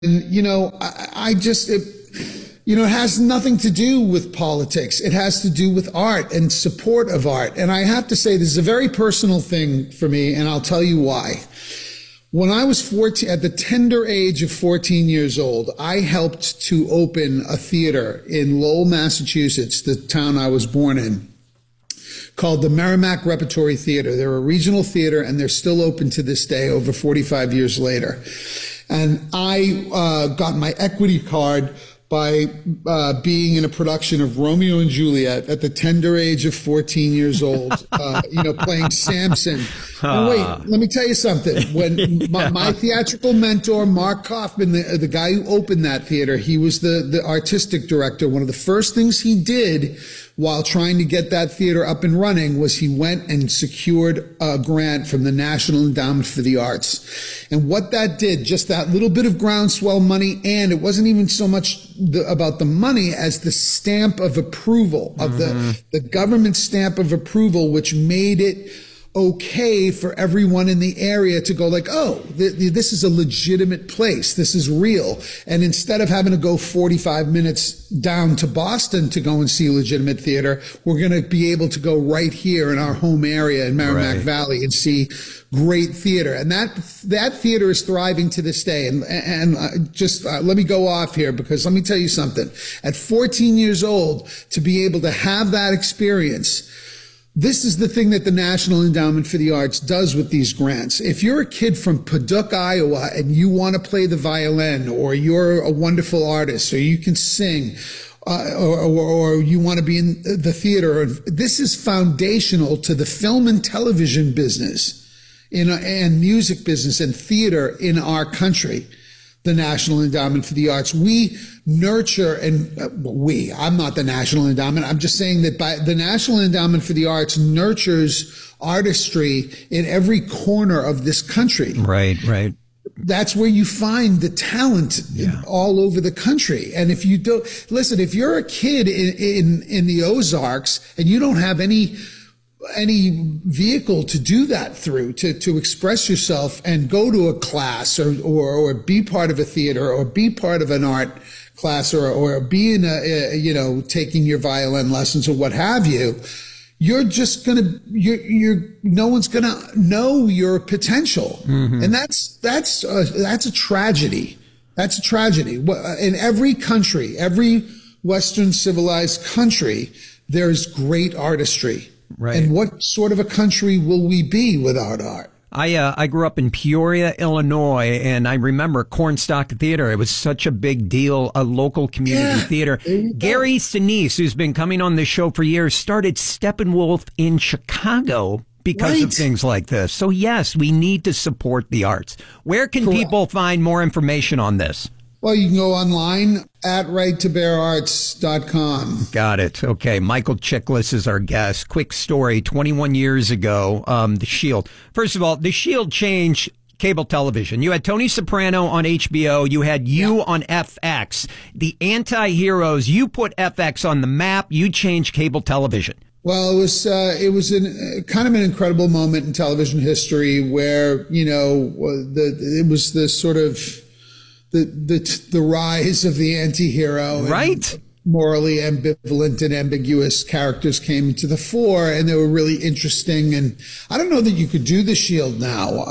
And, it has nothing to do with politics. It has to do with art and support of art. And I have to say, this is a very personal thing for me, and I'll tell you why. When I was 14, at the tender age of 14 years old, I helped to open a theater in Lowell, Massachusetts, the town I was born in, called the Merrimack Repertory Theater. They're a regional theater, and they're still open to this day, over 45 years later. And I got my equity card by being in a production of Romeo and Juliet at the tender age of 14 years old, playing Samson. And wait, let me tell you something. When my theatrical mentor, Mark Kaufman, the guy who opened that theater, he was the artistic director. One of the first things he did while trying to get that theater up and running was he went and secured a grant from the National Endowment for the Arts. And what that did, just that little bit of groundswell money, and it wasn't even so much about the money as the stamp of approval, of the government stamp of approval, which made it okay for everyone in the area to go like, oh, this is a legitimate place. This is real. And instead of having to go 45 minutes down to Boston to go and see legitimate theater, we're going to be able to go right here in our home area in Merrimack Valley and see great theater. And that theater is thriving to this day. And just let me go off here, because let me tell you something. At 14 years old, to be able to have that experience, this is the thing that the National Endowment for the Arts does with these grants. If you're a kid from Paducah, Iowa, and you want to play the violin, or you're a wonderful artist, or you can sing, or you want to be in the theater, this is foundational to the film and television business and music business and theater in our country. The National Endowment for the Arts. We nurture I'm not the National Endowment. I'm just saying that the National Endowment for the Arts nurtures artistry in every corner of this country. Right. That's where you find the talent all over the country. And if you don't, listen, if you're a kid in the Ozarks and you don't have any vehicle to do that through, to express yourself and go to a class or be part of a theater or be part of an art class or be in taking your violin lessons or what have you, you're just no one's gonna know your potential. And that's a tragedy. That's a tragedy. In every country, every Western civilized country, there's great artistry. Right. And what sort of a country will we be without art? I grew up in Peoria, Illinois, and I remember Cornstalk Theater. It was such a big deal, a local community theater. Gary Sinise, who's been coming on this show for years, started Steppenwolf in Chicago because of things like this. So, yes, we need to support the arts. Where can people find more information on this? Well, you can go online at righttobeararts.com. Got it. Okay. Michael Chiklis is our guest. Quick story. 21 years ago, The Shield. First of all, The Shield changed cable television. You had Tony Soprano on HBO. You had on FX. The anti-heroes. You put FX on the map. You changed cable television. Well, it was kind of an incredible moment in television history where, it was the sort of the rise of the anti-hero. Right. Morally ambivalent and ambiguous characters came to the fore, and they were really interesting. And I don't know that you could do The Shield now,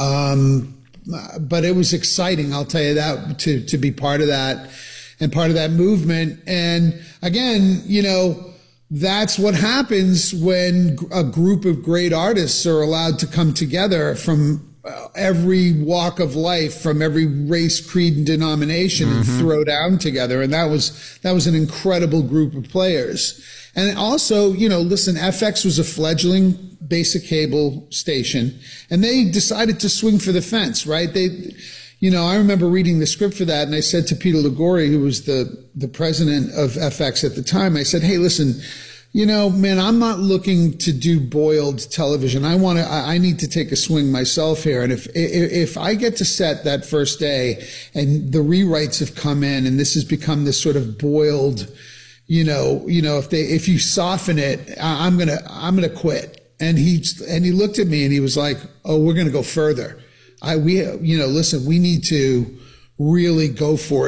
but it was exciting, I'll tell you that, to be part of that and part of that movement. And again, that's what happens when a group of great artists are allowed to come together from every walk of life, from every race, creed, and denomination, and throw down together. And that was an incredible group of players. And also, listen, FX was a fledgling basic cable station, and they decided to swing for the fence, right? I remember reading the script for that, and I said to Peter Liguori, who was the president of FX at the time, I said, hey, listen, man, I'm not looking to do boiled television. I need to take a swing myself here. And if I get to set that first day and the rewrites have come in and this has become this sort of boiled, if you soften it, I'm going to quit. And he looked at me and he was like, oh, we're going to go further. Listen, we need to really go for it.